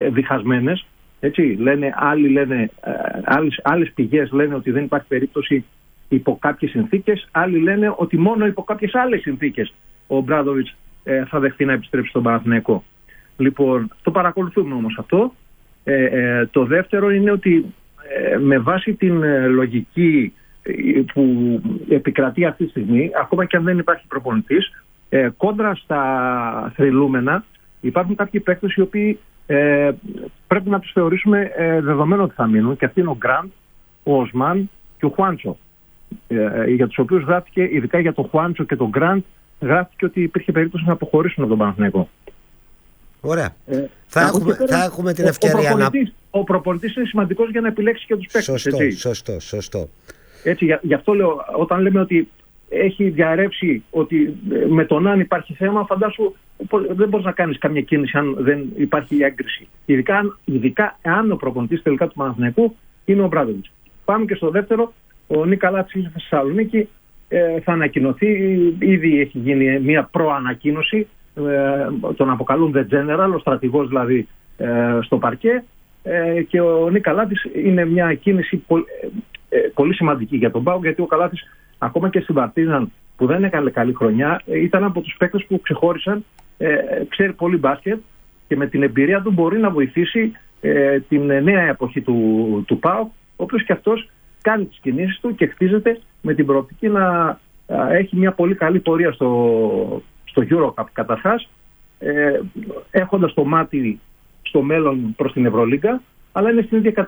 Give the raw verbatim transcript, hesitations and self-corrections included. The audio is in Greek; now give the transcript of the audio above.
διχασμένες. Έτσι, λένε, άλλοι λένε, ε, άλλες, άλλες πηγές λένε ότι δεν υπάρχει περίπτωση υπό κάποιες συνθήκες, άλλοι λένε ότι μόνο υπό κάποιες άλλες συνθήκες ο Ομπράδοβιτς ε, θα δεχτεί να επιστρέψει στον Παναθηναϊκό. Λοιπόν, το παρακολουθούμε όμως αυτό. Ε, ε, το δεύτερο είναι ότι ε, με βάση την ε, λογική ε, που επικρατεί αυτή τη στιγμή, ακόμα και αν δεν υπάρχει προπονητής, ε, κόντρα στα θρυλούμενα υπάρχουν κάποιοι παίκτες οι οποίοι ε, πρέπει να τους θεωρήσουμε ε, δεδομένο ότι θα μείνουν, και αυτοί είναι ο Γκραντ, ο Οσμάν και ο Χουάντσο, ε, για τους οποίους γράφτηκε, ειδικά για τον Χουάντσο και τον Γκραντ, γράφτηκε ότι υπήρχε περίπτωση να αποχωρήσουν από τον Παναθηναϊκό. Ωραία. Ε, θα, έχουμε, πέρα, θα έχουμε την ευκαιρία ο να... Ο προπονητής είναι σημαντικός για να επιλέξει και τους παίκτες. Σωστό, έτσι. σωστό, σωστό. Έτσι, για, γι' αυτό λέω, όταν λέμε ότι έχει διαρρεύσει ότι με τον αν υπάρχει θέμα, φαντάσου δεν μπορείς να κάνεις καμία κίνηση αν δεν υπάρχει έγκριση. Ειδικά, ειδικά αν ο προπονητής τελικά του Παναθηναϊκού είναι ο Ομπράδοβιτς. Πάμε και στο δεύτερο. Ο Νίκα Λάτσης στη Θεσσαλονίκη, ε, θα ανακοινωθεί. Ήδη έχει γίνει μια προανακοίνωση. Ε, τον αποκαλούν The General, ο στρατηγός δηλαδή ε, στο παρκέ, ε, και ο Νίκα Λάτσης είναι μια κίνηση πολύ, ε, πολύ σημαντική για τον ΠΑΟΚ, γιατί ο Καλάθης ακόμα και στην Παρτίζαν που δεν έκανε καλή χρονιά ήταν από τους παίκτες που ξεχώρισαν, ε, ξέρει πολύ μπάσκετ και με την εμπειρία του μπορεί να βοηθήσει ε, την νέα εποχή του, του ΠΑΟΚ, ο οποίος και αυτός κάνει τις κινήσεις του και χτίζεται με την προοπτική να ε, έχει μια πολύ καλή πορεία στο στο EuroCup καταρχάς, ε, έχοντας το μάτι στο μέλλον προς την Ευρωλίγκα, αλλά είναι στην ίδια κατάσταση